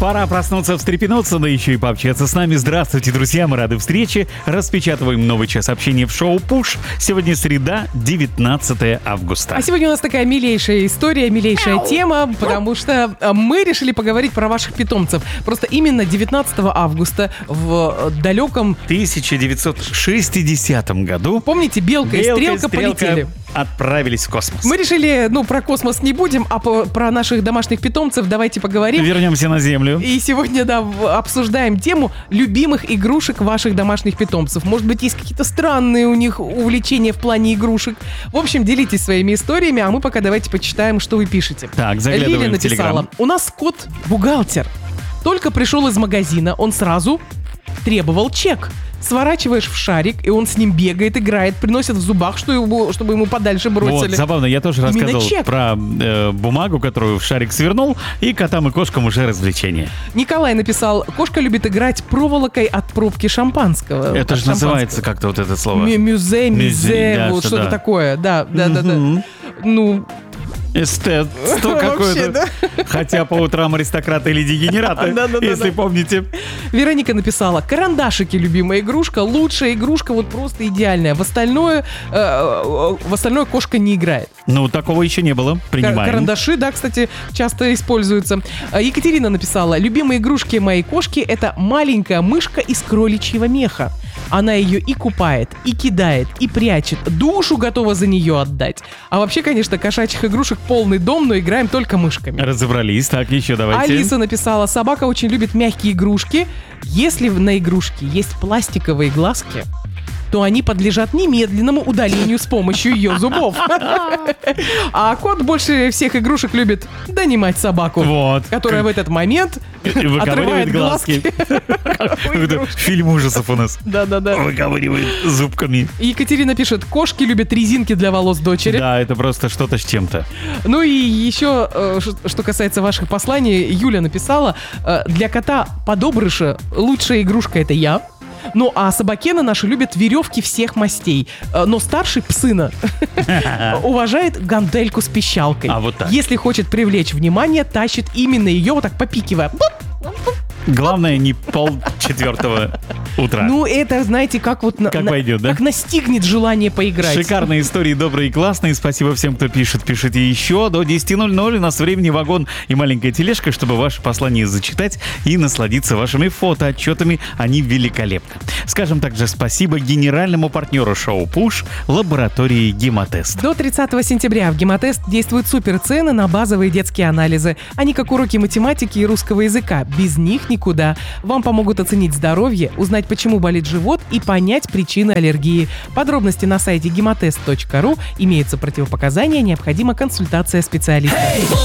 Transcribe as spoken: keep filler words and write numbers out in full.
Пора проснуться, встрепенуться, да еще и пообщаться с нами. Здравствуйте, друзья, мы рады встрече. Распечатываем новый час общения в шоу «Пуш». Сегодня среда, девятнадцатое августа. А сегодня у нас такая милейшая история, милейшая тема, потому что мы решили поговорить про ваших питомцев. Просто именно девятнадцатого августа в далеком... тысяча девятьсот шестидесятом году. Помните, Белка, Белка и Стрелка, и Стрелка полетели. Отправились в космос. Мы решили, ну, про космос не будем, а по, про наших домашних питомцев давайте поговорим. Вернемся на Землю. И сегодня, да, обсуждаем тему любимых игрушек ваших домашних питомцев. Может быть, есть какие-то странные у них увлечения в плане игрушек. В общем, делитесь своими историями, а мы пока давайте почитаем, что вы пишете. Так, заглядываем Лиля в написала: Телеграм. у нас кот бухгалтер. Только пришел из магазина, он сразу требовал чек. Сворачиваешь в шарик, и он с ним бегает, играет, приносит в зубах, что ему, чтобы ему подальше бросили. Вот, забавно, я тоже Именно рассказывал чек. про э, бумагу, которую в шарик свернул, и котам и кошкам уже развлечение. Николай написал: кошка любит играть проволокой от пробки шампанского. Это От же называется как-то вот это слово. Мю- Мюзе, Мюзе, мюзе, да, вот что что-то да. такое. Да, да, да, да. Мгм. Ну, Эстет. Что Вообще, какое-то. да. Хотя по утрам аристократы или дегенераты, Да-да-да-да. если помните. Вероника написала: карандашики — любимая игрушка, лучшая игрушка, вот просто идеальная. В остальное, э, э, в остальное кошка не играет. Ну, такого еще не было. Кар- Принимаем. Карандаши, да, кстати, часто используются. А Екатерина написала: любимые игрушки моей кошки — это маленькая мышка из кроличьего меха. Она ее и купает, и кидает, и прячет. Душу готова за нее отдать. А вообще, конечно, кошачьих игрушек полный дом, но играем только мышками. Разобрались. Так, еще давайте. Алиса написала: собака очень любит мягкие игрушки. Если на игрушке есть пластиковые глазки, то они подлежат немедленному удалению с помощью ее зубов. А кот больше всех игрушек любит донимать собаку, Вот. которая в этот момент Выковыривает отрывает глазки. глазки. Это фильм ужасов у нас. Да-да-да. Выковыривает зубками. Екатерина пишет: кошки любят резинки для волос дочери. Да, это просто что-то с чем-то. Ну и еще, э, ш- что касается ваших посланий, Юля написала: э, для кота подобрыша лучшая игрушка — это я. Ну, а собакена наши любят веревки всех мастей. Э, Но старший псына уважает гантельку с пищалкой. А, вот так. Если хочет привлечь внимание, тащит именно ее, вот так попикивая. Главное, не пол четвертого утра. Ну, это, знаете, как вот... на- Как на- пойдет, да? Как настигнет желание поиграть. Шикарные истории, добрые и классные. Спасибо всем, кто пишет. Пишите еще. До десяти ноль-ноль у нас времени вагон и маленькая тележка, чтобы ваши послания зачитать и насладиться вашими фотоотчетами. Они великолепны. Скажем также спасибо генеральному партнеру шоу «Пуш» лаборатории «Гемотест». До тридцатого сентября в Гемотест действуют суперцены на базовые детские анализы. Они как уроки математики и русского языка. Без них никуда. Вам помогут оценить здоровье, узнать, почему болит живот, и понять причины аллергии. Подробности на сайте гемотест точка ру. Имеются противопоказания, необходима консультация специалиста.